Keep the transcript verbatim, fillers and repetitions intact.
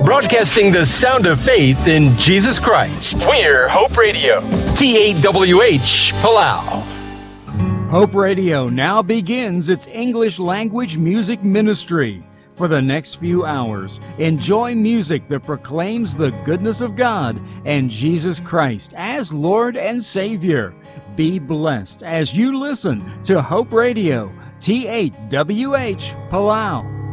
Broadcasting the sound of faith in Jesus Christ. We're Hope Radio. T A W H, Palau. Hope Radio now begins its English language music ministry. For the next few hours, enjoy music that proclaims the goodness of God and Jesus Christ as Lord and Savior. Be blessed as you listen to Hope Radio, T A W H, Palau.